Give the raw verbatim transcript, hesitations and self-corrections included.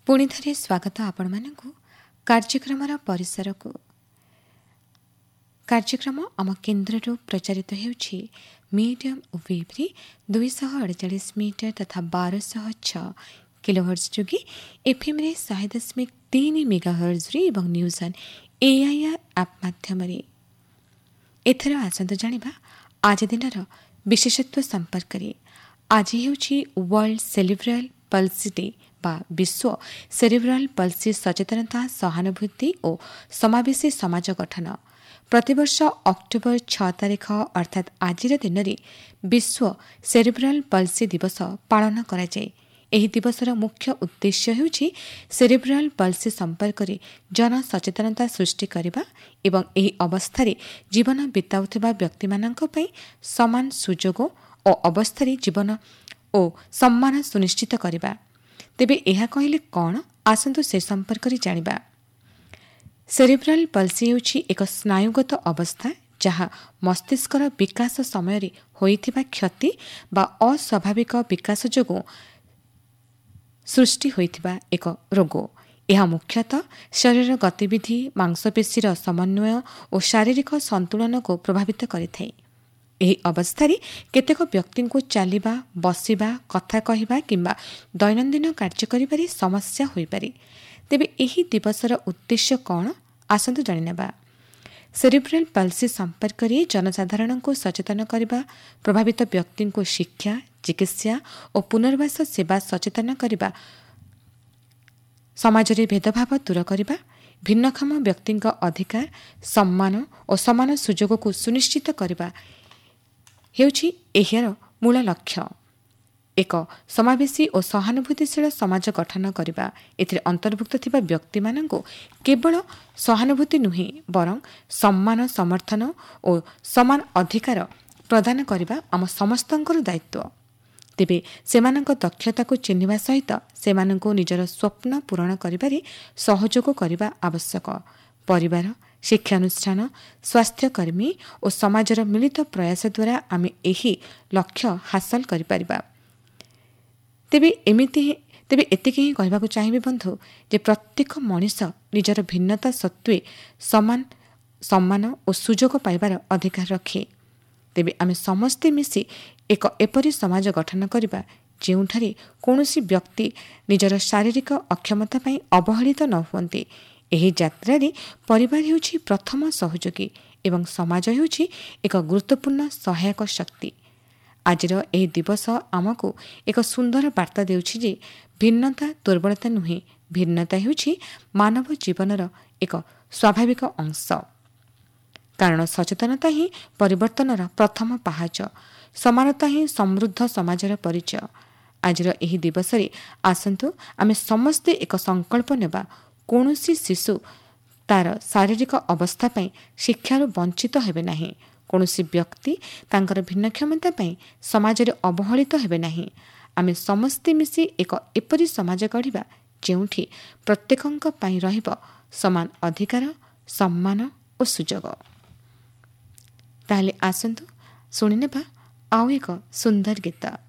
पुणी थरे स्वागत आपण मानकु कार्यक्रमर परिसरकु। कार्यक्रम आम केन्द्रରୁ प्रचारित ହେଉଛି मीडियम वेव्रे दुईश अड़चाश मीटर तथा बारश छ किलोहर्ट्ज जोगी एफएम रे शहे दशमिक तीन मेगाहर्ट्ज और न्यूजन एआईआर आप माध्यम एथर आसतु जानिबा आज दिन विशेषत्व संपर्क में। आज ହେଉଛି वर्ल्ड सेरिब्रल पल्सी डे बा विश्व सेरिब्रल पल्सी सचेतनता सहानुभूति और समावेशी समाज गठन। प्रतिवर्ष अक्टोबर छह तारिख अर्थात आज दिन में विश्व सेरिब्रल पल्सी दिवस पालन कराଯାଏ। ଏହି ଦିବସର ମୁଖ୍ୟ ଉଦ୍ଦେଶ୍ୟ ହେଉଛି ସେରିବ୍ରାଲ ପଲ୍ସି ସମ୍ପର୍କରେ ଜନସଚେତନତା ସୃଷ୍ଟି କରିବା ଏବଂ ଏହି ଅବସ୍ଥାରେ ଜୀବନ ବିତାଉଥିବା ବ୍ୟକ୍ତିମାନଙ୍କ ପାଇଁ ସମାନ ସୁଯୋଗ ଓ ଅବସ୍ଥାରେ ଜୀବନ ଓ ସମ୍ମାନ ସୁନିଶ୍ଚିତ କରିବା। ତେବେ ଏହା କହିଲେ କ'ଣ, ଆସନ୍ତୁ ସେ ସମ୍ପର୍କରେ ଜାଣିବା। ସେରିବ୍ରାଲ ପଲ୍ସି ହେଉଛି ଏକ ସ୍ନାୟୁଗତ ଅବସ୍ଥା ଯାହା ମସ୍ତିଷ୍କର ବିକାଶ ସମୟରେ ହୋଇଥିବା କ୍ଷତି ବା ଅସ୍ୱାଭାବିକ ବିକାଶ ଯୋଗୁଁ ସୃଷ୍ଟି ହୋଇଥିବା ଏକ ରୋଗ। ଏହା ମୁଖ୍ୟତଃ ଶରୀର ଗତିବିଧି, ମାଂସପେଶୀର ସମନ୍ୱୟ ଓ ଶାରୀରିକ ସନ୍ତୁଳନକୁ ପ୍ରଭାବିତ କରିଥାଏ। ଏହି ଅବସ୍ଥାରେ କେତେକ ବ୍ୟକ୍ତିଙ୍କୁ ଚାଲିବା, ବସିବା, କଥା କହିବା କିମ୍ବା ଦୈନନ୍ଦିନ କାର୍ଯ୍ୟ କରିବାରେ ସମସ୍ୟା ହୋଇପାରେ। ତେବେ ଏହି ଦିବସର ଉଦ୍ଦେଶ୍ୟ କ'ଣ, ଆସନ୍ତୁ ଜାଣିନେବା। ସେରିବ୍ରାଲ ପଲ୍ସି ସମ୍ପର୍କରେ ଜନସାଧାରଣଙ୍କୁ ସଚେତନ କରିବା, ପ୍ରଭାବିତ ବ୍ୟକ୍ତିଙ୍କୁ ଶିକ୍ଷା, ଚିକିତ୍ସା ଓ ପୁନର୍ବାସ ସେବା ସଚେତନ କରିବା, ସମାଜରେ ଭେଦଭାବ ଦୂର କରିବା, ଭିନ୍ନକ୍ଷମ ବ୍ୟକ୍ତିଙ୍କ ଅଧିକାର, ସମ୍ମାନ ଓ ସମାନ ସୁଯୋଗକୁ ସୁନିଶ୍ଚିତ କରିବା ହେଉଛି ଏହାର ମୂଳ ଲକ୍ଷ୍ୟ। ଏକ ସମାବେଶୀ ଓ ସହାନୁଭୂତିଶୀଳ ସମାଜ ଗଠନ କରିବା। ଏଥିରେ ଅନ୍ତର୍ଭୁକ୍ତ ଥିବା ବ୍ୟକ୍ତିମାନଙ୍କୁ କେବଳ ସହାନୁଭୂତି ନୁହେଁ ବରଂ ସମ୍ମାନ, ସମର୍ଥନ ଓ ସମାନ ଅଧିକାର ପ୍ରଦାନ କରିବା ଆମ ସମସ୍ତଙ୍କର ଦାୟିତ୍ୱ। ତେବେ ସେମାନଙ୍କ ଦକ୍ଷତାକୁ ଚିହ୍ନିବା ସହିତ ସେମାନଙ୍କୁ ନିଜର ସ୍ୱପ୍ନ ପୂରଣ କରିବାରେ ସହଯୋଗ କରିବା ଆବଶ୍ୟକ। ପରିବାର, ଶିକ୍ଷାନୁଷ୍ଠାନ, ସ୍ୱାସ୍ଥ୍ୟକର୍ମୀ ଓ ସମାଜର ମିଳିତ ପ୍ରୟାସ ଦ୍ୱାରା ଆମେ ଏହି ଲକ୍ଷ୍ୟ ହାସଲ କରିପାରିବା। ତେବେ ଏମିତି ତେବେ ଏତିକି ହିଁ କହିବାକୁ ଚାହିଁବି ବନ୍ଧୁ ଯେ ପ୍ରତ୍ୟେକ ମଣିଷ ନିଜର ଭିନ୍ନତା ସତ୍ତ୍ୱେ ସମାନ ସମ୍ମାନ ଓ ସୁଯୋଗ ପାଇବାର ଅଧିକାର ରଖେ। ତେବେ ଆମେ ସମସ୍ତେ ମିଶି ଏକ ଏପରି ସମାଜ ଗଠନ କରିବା ଯେଉଁଠାରେ କୌଣସି ବ୍ୟକ୍ତି ନିଜର ଶାରୀରିକ ଅକ୍ଷମତା ପାଇଁ ଅବହେଳିତ ନ ହୁଅନ୍ତି। ଏହି ଯାତ୍ରାରେ ପରିବାର ହେଉଛି ପ୍ରଥମ ସହଯୋଗୀ ଏବଂ ସମାଜ ହେଉଛି ଏକ ଗୁରୁତ୍ୱପୂର୍ଣ୍ଣ ସହାୟକ ଶକ୍ତି। ଆଜିର ଏହି ଦିବସ ଆମକୁ ଏକ ସୁନ୍ଦର ବାର୍ତ୍ତା ଦେଉଛି ଯେ ଭିନ୍ନତା ଦୁର୍ବଳତା ନୁହେଁ, ଭିନ୍ନତା ହେଉଛି ମାନବ ଜୀବନର ଏକ ସ୍ୱାଭାବିକ ଅଂଶ। କାରଣ ସଚେତନତା ହିଁ ପରିବର୍ତ୍ତନର ପ୍ରଥମ ପାହାଚ, ସମାନତା ହିଁ ସମୃଦ୍ଧ ସମାଜର ପରିଚୟ। ଆଜିର ଏହି ଦିବସରେ ଆସନ୍ତୁ ଆମେ ସମସ୍ତେ ଏକ ସଂକଳ୍ପ ନେବା, କୌଣସି ଶିଶୁ ତାର ଶାରୀରିକ ଅବସ୍ଥା ପାଇଁ ଶିକ୍ଷାରୁ ବଞ୍ଚିତ ହେବେ ନାହିଁ, କୌଣସି ବ୍ୟକ୍ତି ତାଙ୍କର ଭିନ୍ନକ୍ଷମତା ପାଇଁ ସମାଜରେ ଅବହେଳିତ ହେବେ ନାହିଁ। ଆମେ ସମସ୍ତେ ମିଶି ଏକ ଏପରି ସମାଜ ଗଢ଼ିବା ଯେଉଁଠି ପ୍ରତ୍ୟେକଙ୍କ ପାଇଁ ରହିବ ସମାନ ଅଧିକାର, ସମ୍ମାନ ଓ ସୁଯୋଗ। ତାହେଲେ ଆସନ୍ତୁ ଶୁଣିନେବା ଆଉ ଏକ ସୁନ୍ଦର ଗୀତ।